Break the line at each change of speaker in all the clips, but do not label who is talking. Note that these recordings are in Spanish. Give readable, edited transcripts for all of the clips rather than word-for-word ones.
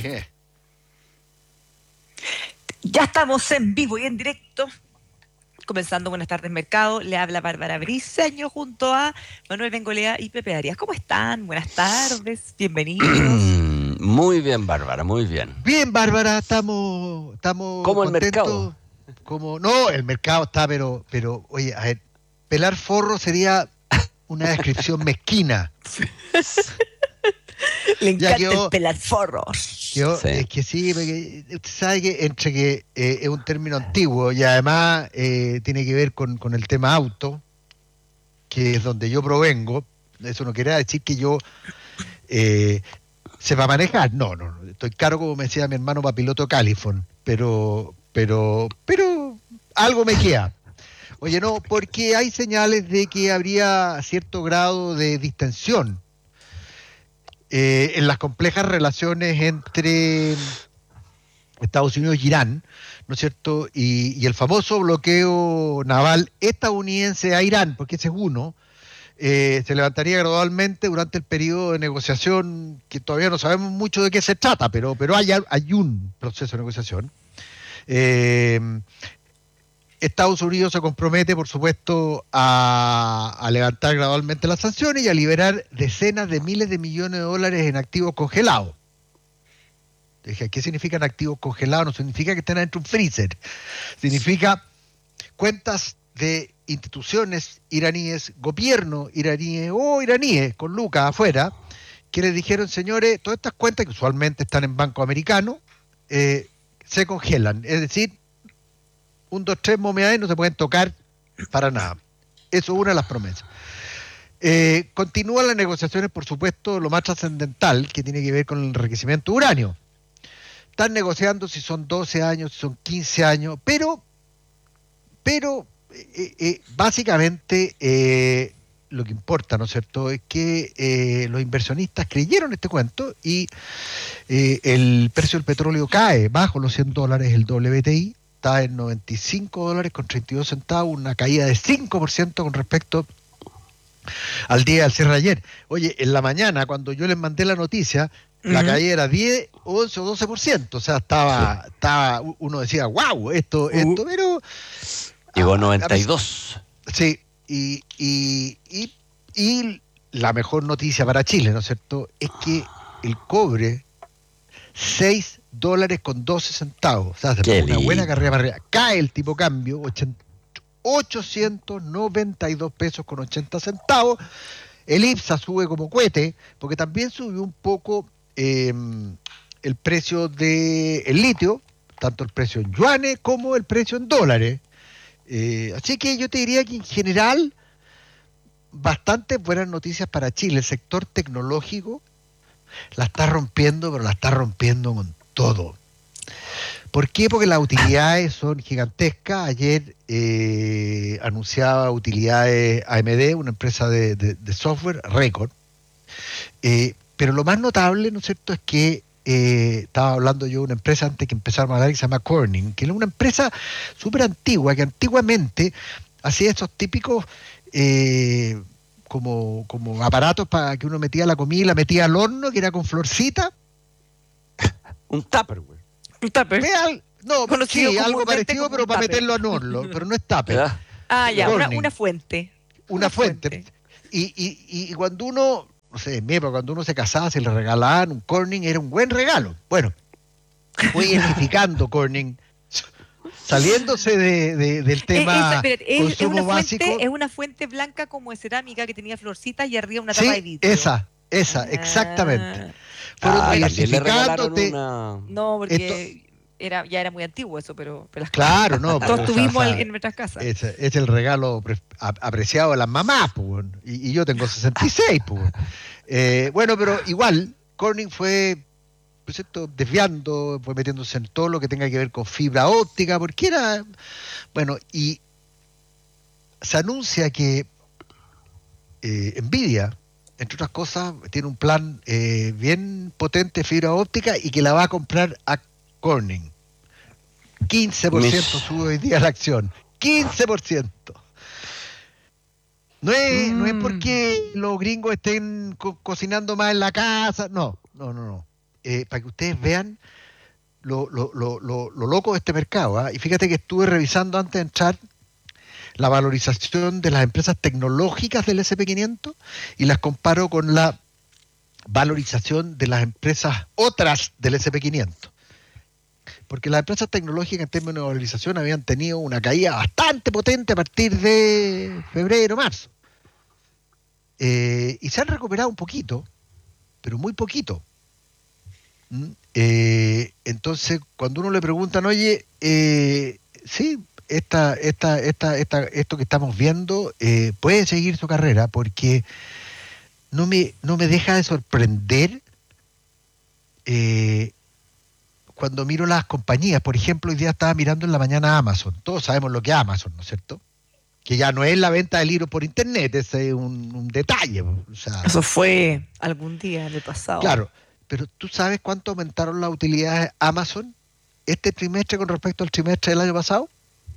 Ya estamos en vivo y en directo, comenzando Buenas tardes Mercado. Le habla Bárbara Briceño junto a Manuel Bengolea y Pepe Arias. ¿Cómo están? Buenas tardes, bienvenidos.
Muy bien, Bárbara, muy bien.
Bien, Bárbara, estamos
¿Cómo el
contentos.
mercado?
No, el mercado está, pero, oye, a ver, pelar forro sería una descripción mezquina.
Le encanta
quedó,
el pelar forros.
Sí.
Es que sí, porque usted sabe que entre que es un término antiguo y además tiene que ver con el tema auto, que es donde yo provengo. Eso no quiere decir que yo sepa manejar. No. Estoy caro, como me decía mi hermano, para piloto Californ, pero algo me queda. Oye, no, porque hay señales de que habría cierto grado de distensión en las complejas relaciones entre Estados Unidos y Irán, ¿no es cierto? Y el famoso bloqueo naval estadounidense a Irán, porque ese es uno, se levantaría gradualmente durante el periodo de negociación, que todavía no sabemos mucho de qué se trata, pero hay un proceso de negociación. Estados Unidos se compromete, por supuesto, a levantar gradualmente las sanciones y a liberar decenas de miles de millones de dólares en activos congelados. Dije, ¿qué significan activos congelados? No significa que estén dentro de un freezer. Significa cuentas de instituciones iraníes, gobierno iraníes o iraníes con lucas afuera, que les dijeron, señores, todas estas cuentas que usualmente están en banco americano, se congelan. Es decir, 1, 2, 3 monedas no se pueden tocar para nada. Eso es una de las promesas. Continúan las negociaciones, por supuesto, lo más trascendental, que tiene que ver con el enriquecimiento de uranio. Están negociando si son 12 años, si son 15 años, pero básicamente lo que importa, ¿no es cierto?, es que los inversionistas creyeron este cuento y el precio del petróleo cae bajo los $100, el WTI está en $95.32, una caída de 5% con respecto al día del cierre de ayer. Oye, en la mañana, cuando yo les mandé la noticia, la caída era 10, 11 o 12%, o sea, estaba uno decía, wow, esto, pero...
Llegó a 92.
Sí, y la mejor noticia para Chile, ¿no es cierto?, es que el cobre, $6.12, o sea, se una buena carrera para arriba. Cae el tipo cambio, 892 pesos con 80 centavos. El IPSA sube como cohete, porque también subió un poco el precio del litio, tanto el precio en yuanes como el precio en dólares. Así que yo te diría que en general bastante buenas noticias para Chile. El sector tecnológico la está rompiendo, pero la está rompiendo con todo. ¿Por qué? Porque las utilidades son gigantescas. Ayer anunciaba utilidades AMD, una empresa de software récord. Pero lo más notable, ¿no es cierto?, es que estaba hablando yo de una empresa antes que empezáramos a hablar, que se llama Corning, que era una empresa súper antigua, que antiguamente hacía esos típicos como aparatos para que uno metía la comida y la metía al horno, que era con florcita.
Un tupper, güey.
Un tupper.
No, sí, algo parecido, pero para meterlo al horno, pero no es tupper.
Ya, una fuente.
Una fuente. Y cuando uno, no sé, en mi época, cuando uno se casaba, se le regalaban un Corning, era un buen regalo. Bueno, fue identificando Corning, saliéndose del tema consumo básico.
Es una fuente blanca como de cerámica que tenía florcitas y arriba una tapa de vidrio.
Esa, exactamente. Fueron diversificándote.
No, porque ya era muy antiguo eso, pero
claro, no.
Todos tuvimos en nuestras casas.
Es el regalo apreciado de las mamás, pues, y yo tengo 66, pues. Bueno, pero igual, Corning fue, por cierto, desviando, fue metiéndose en todo lo que tenga que ver con fibra óptica, porque era, bueno, y se anuncia que Nvidia, entre otras cosas, tiene un plan bien potente de fibra óptica y que la va a comprar a Corning. 15% sube hoy día la acción. 15%. No es porque los gringos estén cocinando más en la casa. No. para que ustedes vean lo loco de este mercado. ¿Ah? Y fíjate que estuve revisando antes de entrar la valorización de las empresas tecnológicas del S&P 500 y las comparo con la valorización de las empresas otras del S&P 500. Porque las empresas tecnológicas en términos de valorización habían tenido una caída bastante potente a partir de febrero, marzo. Y se han recuperado un poquito, pero muy poquito. Entonces, cuando uno le preguntan, oye, sí, esto que estamos viendo puede seguir su carrera, porque no me deja de sorprender cuando miro las compañías. Por ejemplo, hoy día estaba mirando en la mañana Amazon. Todos sabemos lo que es Amazon, ¿no es cierto? Que ya no es la venta de libros por internet, ese es un detalle. O sea,
Eso fue algún día en el pasado.
claro, pero ¿tú sabes cuánto aumentaron las utilidades Amazon este trimestre con respecto al trimestre del año pasado?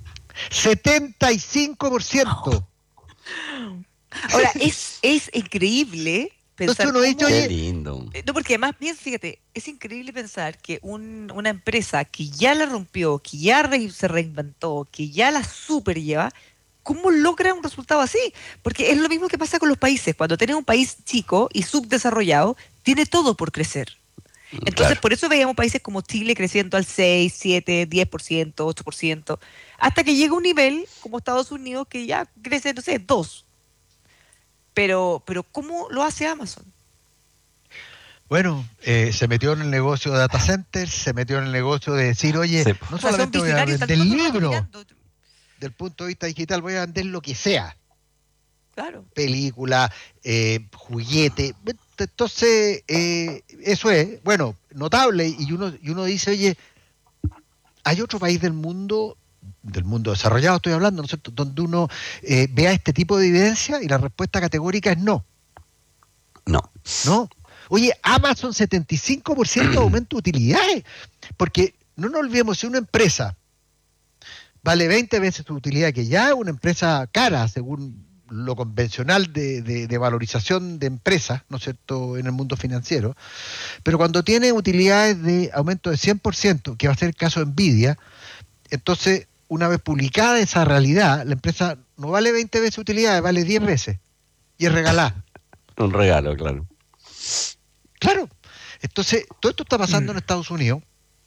75%.
Ahora, es increíble
Entonces
pensar
uno dice,
cómo...
Qué
oye,
lindo.
No, porque más bien, fíjate, es increíble pensar que una empresa que ya la rompió, que ya se reinventó, que ya la super lleva, ¿cómo logra un resultado así? Porque es lo mismo que pasa con los países. Cuando tienes un país chico y subdesarrollado, tiene todo por crecer. Entonces,
Claro.
por eso veíamos países como Chile creciendo al 6, 7, 10%, 8%, hasta que llega un nivel como Estados Unidos que ya crece, no sé, 2. Pero ¿cómo lo hace Amazon?
bueno, se metió en el negocio de data centers, se metió en el negocio de decir, oye,
Sí.
no
O sea, son
solamente voy a
visionarios, están
vender
todo el rato
libros
mirando.
del punto de vista digital, voy a vender lo que sea.
Claro.
Película, juguete. Entonces, eso es, bueno, notable. Y uno dice, oye, hay otro país del mundo desarrollado estoy hablando, ¿no es cierto?, donde uno vea este tipo de evidencia, y la respuesta categórica es no.
No.
¿No? Oye, Amazon 75% de aumento de utilidades, porque no nos olvidemos, si una empresa vale 20 veces su utilidad, que ya es una empresa cara, según lo convencional de valorización de empresas, ¿no es cierto?, en el mundo financiero, pero cuando tiene utilidades de aumento de 100%, que va a ser el caso de Nvidia, entonces, una vez publicada esa realidad, la empresa no vale 20 veces utilidades, vale 10 veces, y es regalada.
Un regalo, claro.
Claro. Entonces, todo esto está pasando en Estados Unidos.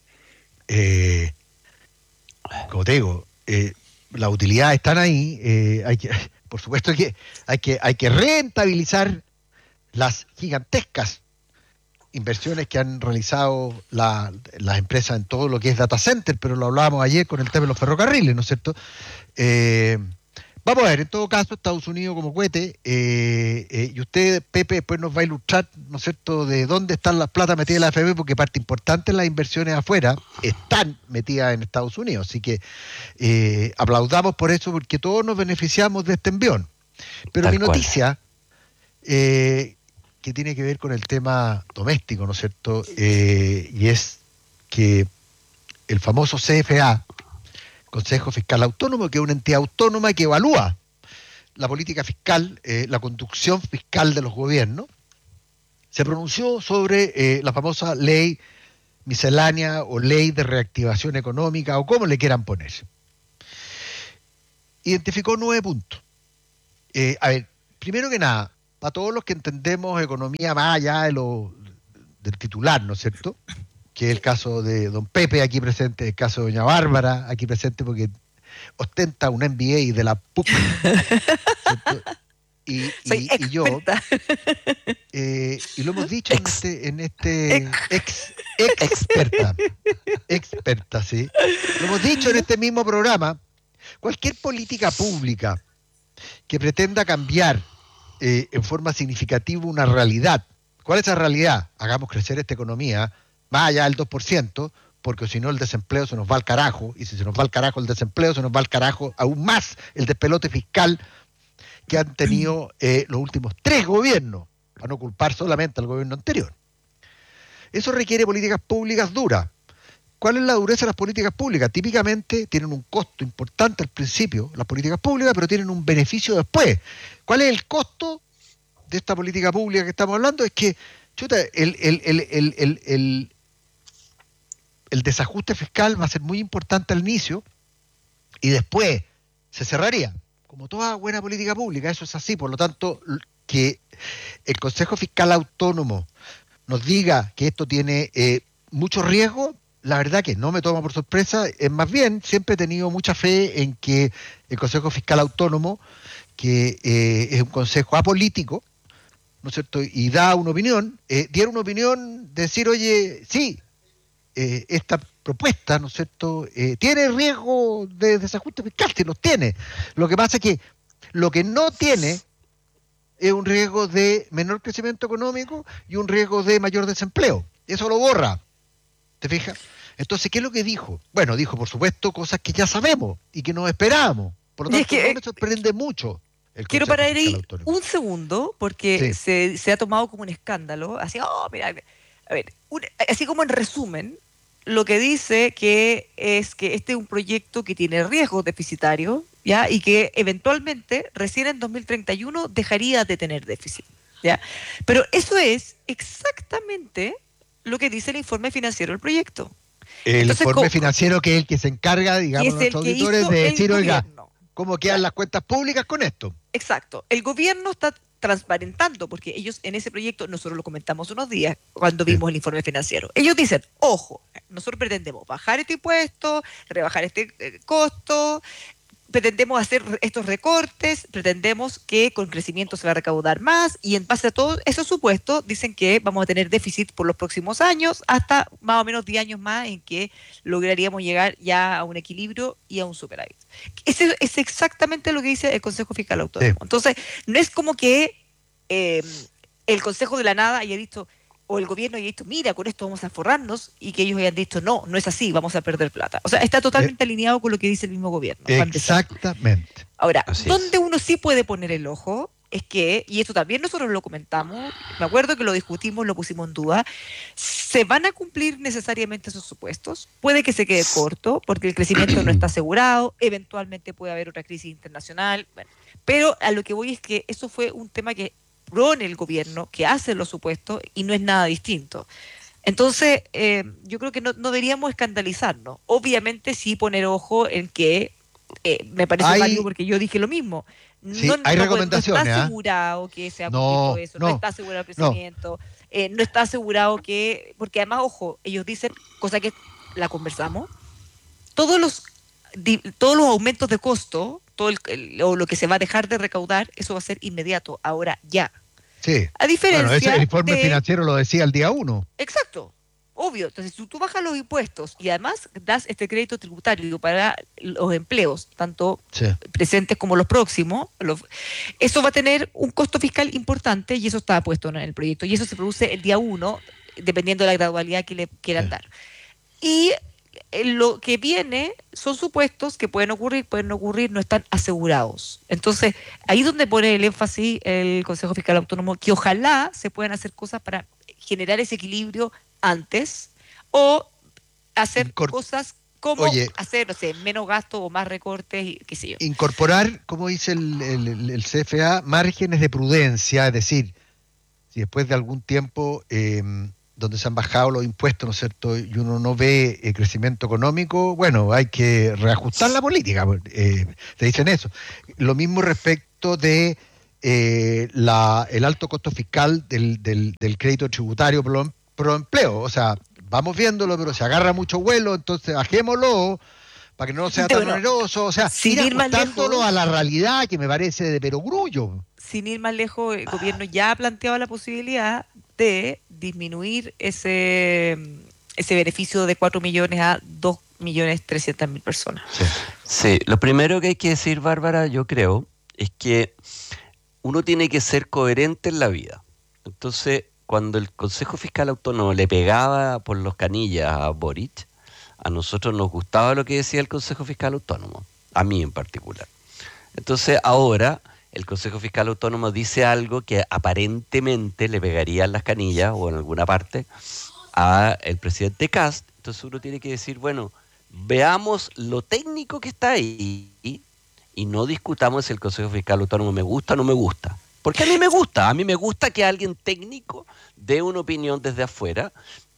Como te digo, las utilidades están ahí. Por supuesto que hay que rentabilizar las gigantescas inversiones que han realizado las empresas en todo lo que es data center, pero lo hablábamos ayer con el tema de los ferrocarriles, ¿no es cierto? Vamos a ver, en todo caso, Estados Unidos como cohete, y usted, Pepe, después nos va a ilustrar, ¿no es cierto?, de dónde están las plata metidas en la AFP, porque parte importante de las inversiones afuera están metidas en Estados Unidos, así que aplaudamos por eso, porque todos nos beneficiamos de este envión. Pero
Tal
mi
cual.
noticia, que tiene que ver con el tema doméstico, ¿no es cierto?, y es que el famoso CFA, Consejo Fiscal Autónomo, que es una entidad autónoma que evalúa la política fiscal, la conducción fiscal de los gobiernos, se pronunció sobre la famosa ley miscelánea o ley de reactivación económica, o como le quieran poner. Identificó 9 puntos. A ver, primero que nada, para todos los que entendemos economía más allá del titular, ¿no es cierto?, que es el caso de don Pepe aquí presente, el caso de doña Bárbara aquí presente, porque ostenta un MBA de la PUC, ¿cierto?
Soy
Y yo,
experta.
y lo hemos dicho experta, sí. Lo hemos dicho en este mismo programa, cualquier política pública que pretenda cambiar en forma significativa una realidad. ¿Cuál es esa realidad? Hagamos crecer esta economía más allá del 2%, porque si no el desempleo se nos va al carajo, y si se nos va al carajo el desempleo, se nos va al carajo aún más el despelote fiscal que han tenido los últimos 3 gobiernos, para no culpar solamente al gobierno anterior. Eso requiere políticas públicas duras. ¿Cuál es la dureza de las políticas públicas? Típicamente tienen un costo importante al principio, las políticas públicas, pero tienen un beneficio después. ¿Cuál es el costo de esta política pública que estamos hablando? Es que, chuta, el desajuste fiscal va a ser muy importante al inicio y después se cerraría. Como toda buena política pública, eso es así. Por lo tanto, que el Consejo Fiscal Autónomo nos diga que esto tiene mucho riesgo, la verdad que no me toma por sorpresa. Es más bien, siempre he tenido mucha fe en que el Consejo Fiscal Autónomo, que es un consejo apolítico, ¿no es cierto?, y da una opinión, diera una opinión de decir, oye, sí, esta propuesta, ¿no es cierto?, tiene riesgo de desajuste fiscal, si los tiene. Lo que pasa es que lo que no tiene es un riesgo de menor crecimiento económico y un riesgo de mayor desempleo. Eso lo borra, ¿te fijas? Entonces, ¿qué es lo que dijo? Bueno, dijo, por supuesto, cosas que ya sabemos y que no esperábamos. Por lo
Y es
tanto,
que
no me sorprende mucho el
quiero
Consejo
parar
Fiscal
ahí
Autónomo.
un segundo, porque
Sí.
se ha tomado como un escándalo, así, oh, mira, a ver, así como en resumen, lo que dice que es que este es un proyecto que tiene riesgos deficitarios, ¿ya? Y que eventualmente, recién en 2031, dejaría de tener déficit, ¿ya? Pero eso es exactamente lo que dice el informe financiero del proyecto.
El
Entonces,
informe financiero, que es el que se encarga,
que
digamos, a
es el
nuestros
que
auditores,
hizo
de
el
decir, oiga,
gobierno.
¿cómo quedan las cuentas públicas con esto?
Exacto. El gobierno está transparentando, porque ellos en ese proyecto, nosotros lo comentamos unos días cuando
Sí.
vimos el informe financiero. Ellos dicen, ojo, nosotros pretendemos bajar este impuesto, rebajar este costo, pretendemos hacer estos recortes, pretendemos que con crecimiento se va a recaudar más y en base a todos esos supuestos dicen que vamos a tener déficit por los próximos años hasta más o menos 10 años más en que lograríamos llegar ya a un equilibrio y a un superávit. Ese es exactamente lo que dice el Consejo Fiscal Autónomo.
Sí.
Entonces, no es como que eh, el Consejo de la nada haya dicho, o el gobierno haya dicho, mira, con esto vamos a forrarnos, y que ellos hayan dicho, no, no es así, vamos a perder plata. O sea, está totalmente alineado con lo que dice el mismo gobierno.
Exactamente.
Ahora,
Así
donde
es.
uno sí puede poner el ojo es que, y esto también nosotros lo comentamos, me acuerdo que lo discutimos, lo pusimos en duda, ¿se van a cumplir necesariamente esos supuestos? Puede que se quede corto, porque el crecimiento no está asegurado, eventualmente puede haber otra crisis internacional, bueno, pero a lo que voy es que eso fue un tema que propone el gobierno, que hace los supuestos, y no es nada distinto. Entonces, yo creo que no deberíamos escandalizarnos. Obviamente sí poner ojo en que me parece válido
Hay,
porque yo dije lo mismo.
sí, hay
No está
recomendaciones, ¿ah?
asegurado que se va a cumplir todo
No,
eso, no
no,
está asegurado el
no.
crecimiento, no está asegurado que, porque además, ojo, ellos dicen, cosa que la conversamos, todos los, todos los aumentos de costo, o lo que se va a dejar de recaudar, eso va a ser inmediato, ahora ya.
Sí.
A
Bueno, ese, el
diferencia
informe
de
financiero lo decía el día 1.
exacto, obvio. Entonces, si tú bajas los impuestos y además das este crédito tributario para los empleos, tanto
Sí.
presentes como los próximos, eso va a tener un costo fiscal importante y eso está puesto en el proyecto. Y eso se produce el día 1, dependiendo de la gradualidad que le quieran
Sí.
dar. Y lo que viene son supuestos que pueden no ocurrir, no están asegurados. Entonces, ahí es donde pone el énfasis el Consejo Fiscal Autónomo, que ojalá se puedan hacer cosas para generar ese equilibrio antes o hacer cosas como
Oye,
hacer, no sé, menos gasto o más recortes, y qué sé yo.
incorporar, como dice el CFA, márgenes de prudencia, es decir, si después de algún tiempo donde se han bajado los impuestos, ¿no es cierto?, y uno no ve crecimiento económico, bueno, hay que reajustar la política, te dicen eso. Lo mismo respecto de el alto costo fiscal del crédito tributario pro empleo, o sea, vamos viéndolo, pero se agarra mucho vuelo, entonces bajémoslo para que no sea tan
Bueno,
oneroso, o sea,
sin
ir
ir más
ajustándolo
lejos,
a la realidad que me parece de perogrullo.
sin ir más lejos, el gobierno ya ha planteado la posibilidad de disminuir ese beneficio de 4 millones a 2.300.000 personas.
Sí.
Sí, lo primero que hay que decir, Bárbara, yo creo, es que uno tiene que ser coherente en la vida. Entonces, cuando el Consejo Fiscal Autónomo le pegaba por los canillas a Boric, a nosotros nos gustaba lo que decía el Consejo Fiscal Autónomo, a mí en particular. Entonces, ahora el Consejo Fiscal Autónomo dice algo que aparentemente le pegaría en las canillas o en alguna parte a el presidente Kast. Entonces uno tiene que decir, bueno, veamos lo técnico que está ahí y no discutamos si el Consejo Fiscal Autónomo me gusta o no me gusta. Porque a mí me gusta que alguien técnico dé una opinión desde afuera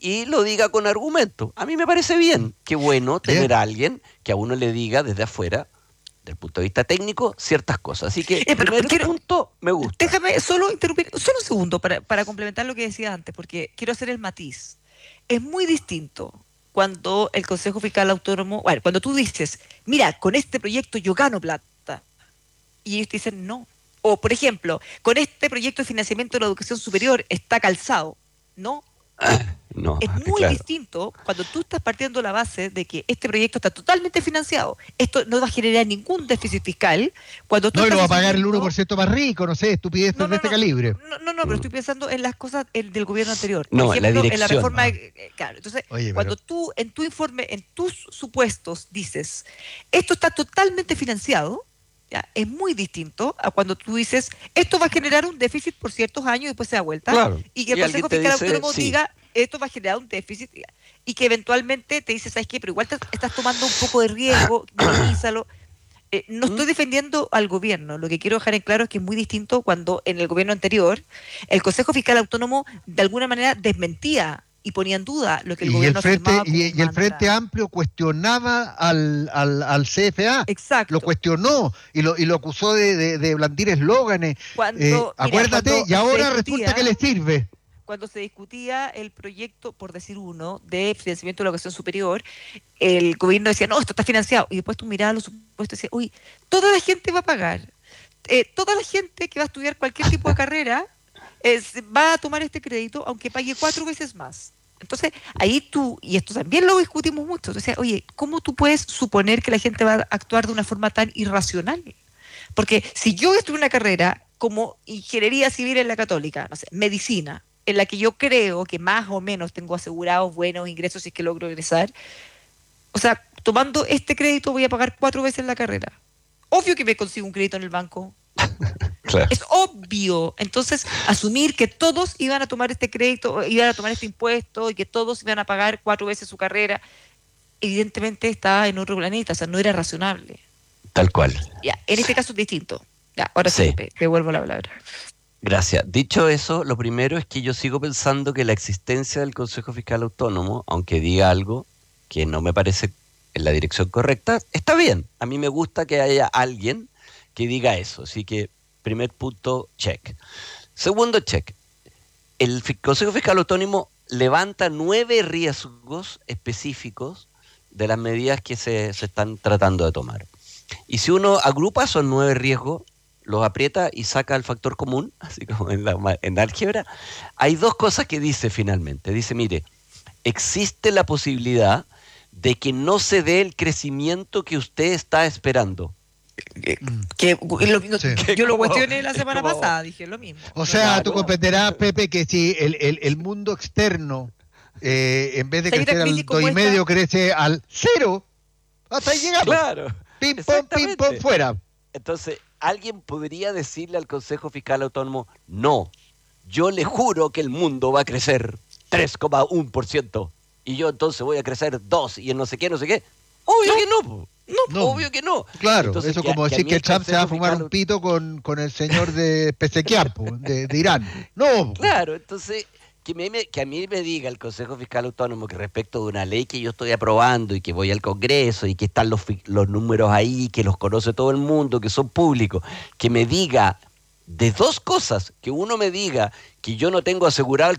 y lo diga con argumento. A mí me parece bien. Qué bueno tener a alguien que a uno le diga desde afuera, desde el punto de vista técnico, ciertas cosas. Así que, primer punto, me gusta.
Déjame solo interrumpir, solo un segundo para complementar lo que decía antes, porque quiero hacer el matiz. Es muy distinto cuando el Consejo Fiscal Autónomo, bueno, cuando tú dices, mira, con este proyecto yo gano plata, y ellos te dicen no. O, por ejemplo, con este proyecto de financiamiento de la educación superior está calzado. No.
No,
Es muy
claro.
distinto cuando tú estás partiendo la base de que este proyecto está totalmente financiado. Esto no va a generar ningún déficit fiscal. Cuando tú
No, y lo va a pagar el
asumiendo-
1% más rico, no sé, estupideces de este calibre.
pero estoy pensando en las cosas del gobierno anterior.
No,
Por
en la
ejemplo, en la
dirección.
reforma. Claro, entonces,
Oye,
cuando tú en tu informe, en tus supuestos, dices, esto está totalmente financiado, ¿ya? Es muy distinto a cuando tú dices, esto va a generar un déficit por ciertos años y después se da vuelta.
Claro.
Y que el
Y alguien
Consejo
te
Fiscal
dice,
Autónomo
sí.
diga, esto va a generar un déficit. Y que eventualmente te dice, ¿sabes qué? Pero igual estás tomando un poco de riesgo, minimízalo. No estoy defendiendo al gobierno. Lo que quiero dejar en claro es que es muy distinto cuando en el gobierno anterior el Consejo Fiscal Autónomo de alguna manera desmentía y ponía en duda lo que el
Y el
gobierno
Frente,
afirmaba como
y el
mantra.
Frente Amplio cuestionaba al CFA.
Exacto.
Lo cuestionó y lo acusó de blandir eslóganes.
Cuando
Acuérdate, y ahora
se
resulta que le sirve.
cuando se discutía el proyecto, por decir uno, de financiamiento de la educación superior, el gobierno decía, no, esto está financiado. Y después tú mirabas los supuestos y decías, uy, toda la gente va a pagar. Toda la gente que va a estudiar cualquier tipo de carrera va a tomar este crédito, aunque pague 4 veces más. Entonces, ahí tú, y esto también lo discutimos mucho, entonces, oye, ¿cómo tú puedes suponer que la gente va a actuar de una forma tan irracional? Porque si yo estudio una carrera como ingeniería civil en la Católica, no sé, medicina, en la que yo creo que más o menos tengo asegurados buenos ingresos si es que logro ingresar, o sea, tomando este crédito voy a pagar 4 veces la carrera. Obvio que me consigo un crédito en el banco.
Claro.
Es obvio. Entonces, asumir que todos iban a tomar este crédito, iban a tomar este impuesto y que todos iban a pagar 4 veces su carrera, evidentemente está en otro planeta, o sea, no era razonable.
Tal cual.
Ya, en este caso es distinto. Ya, ahora sí, te devuelvo la palabra.
Gracias. Dicho eso, lo primero es que yo sigo pensando que la existencia del Consejo Fiscal Autónomo, aunque diga algo que no me parece en la dirección correcta, está bien. A mí me gusta que haya alguien que diga eso. Así que, primer punto, check. Segundo, check. El Consejo Fiscal Autónomo levanta 9 riesgos específicos de las medidas que se están tratando de tomar. Y si uno agrupa esos 9 riesgos, los aprieta y saca el factor común, así como en álgebra, hay 2 cosas que dice finalmente. Dice, mire, existe la posibilidad de que no se dé el crecimiento que usted está esperando.
Yo lo cuestioné la semana pasada, dije lo mismo.
O sea, tú comprenderás, Pepe, que si el mundo externo, en vez de crecer al 2,5, crece al 0, hasta ahí llegamos.
Claro.
Pim, pom, fuera.
Entonces, alguien podría decirle al Consejo Fiscal Autónomo, no, yo le juro que el mundo va a crecer 3,1% y yo entonces voy a crecer 2 y el no sé qué. Obvio que no. No, obvio que no.
Claro,
entonces,
eso como decir que Trump se va a fumar un pito con el señor de Pezeshkian, de Irán. No.
Claro, entonces que a mí me diga el Consejo Fiscal Autónomo que respecto de una ley que yo estoy aprobando y que voy al Congreso y que están los números ahí, que los conoce todo el mundo, que son públicos, que me diga de 2 cosas, que uno me diga que yo no tengo asegurado